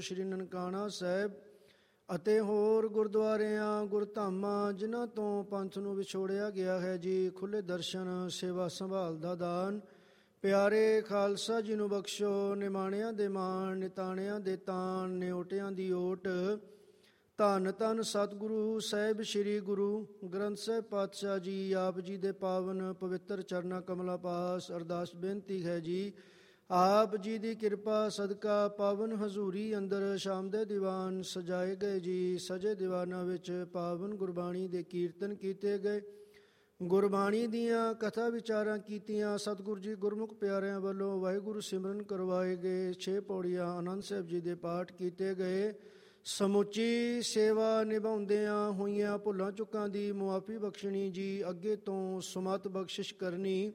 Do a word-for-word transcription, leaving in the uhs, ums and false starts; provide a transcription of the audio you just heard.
ਸ਼੍ਰੀ ਨਨਕਾਣਾ ਸਾਹਿਬ ਅਤੇ ਹੋਰ ਗੁਰਦੁਆਰਿਆਂ ਗੁਰਧਾਮਾਂ ਜਿਨ੍ਹਾਂ ਤੋਂ ਪੰਥ ਨੂੰ ਵਿਛੋੜਿਆ ਗਿਆ ਹੈ ਜੀ, ਖੁੱਲ੍ਹੇ ਦਰਸ਼ਨ, ਸੇਵਾ ਸੰਭਾਲ ਦਾ ਦਾਨ ਪਿਆਰੇ ਖਾਲਸਾ ਜੀ ਨੂੰ ਬਖਸ਼ੋ। ਨਿਮਾਣਿਆਂ ਦੇ ਮਾਣ, ਨਿਤਾਣਿਆਂ ਦੇ ਤਾਣ, ਨਿਓਟਿਆਂ ਦੀ ਓਟ। ਧੰਨ ਧੰਨ ਸਤਿਗੁਰੂ ਸਾਹਿਬ ਸ੍ਰੀ ਗੁਰੂ ਗ੍ਰੰਥ ਸਾਹਿਬ ਪਾਤਸ਼ਾਹ ਜੀ ਆਪ ਜੀ ਦੇ ਪਾਵਨ ਪਵਿੱਤਰ ਚਰਨਾਂ ਕਮਲਾਂ ਪਾਸ ਅਰਦਾਸ ਬੇਨਤੀ ਹੈ ਜੀ, ਆਪ ਜੀ ਦੀ ਕਿਰਪਾ ਸਦਕਾ ਪਾਵਨ ਹਜ਼ੂਰੀ ਅੰਦਰ ਸ਼ਾਮ ਦੇ ਦੀਵਾਨ ਸਜਾਏ ਗਏ ਜੀ। ਸਜੇ ਦੀਵਾਨਾਂ ਵਿੱਚ ਪਾਵਨ ਗੁਰਬਾਣੀ ਦੇ ਕੀਰਤਨ ਕੀਤੇ ਗਏ, ਗੁਰਬਾਣੀ ਦੀਆਂ ਕਥਾ ਵਿਚਾਰਾਂ ਕੀਤੀਆਂ। ਸਤਿਗੁਰੂ ਜੀ ਗੁਰਮੁਖ ਪਿਆਰਿਆਂ ਵੱਲੋਂ ਵਾਹਿਗੁਰੂ ਸਿਮਰਨ ਕਰਵਾਏ ਗਏ। ਛੇ ਪੌੜੀਆਂ ਆਨੰਦ ਸਾਹਿਬ ਜੀ ਦੇ ਪਾਠ ਕੀਤੇ ਗਏ। ਸਮੁੱਚੀ ਸੇਵਾ ਨਿਭਾਉਂਦਿਆਂ ਹੋਈਆਂ ਭੁੱਲਾਂ ਚੁੱਕਾਂ ਦੀ ਮੁਆਫੀ ਬਖਸ਼ਣੀ ਜੀ, ਅੱਗੇ ਤੋਂ ਸੁਮਤ ਬਖਸ਼ਿਸ਼ ਕਰਨੀ।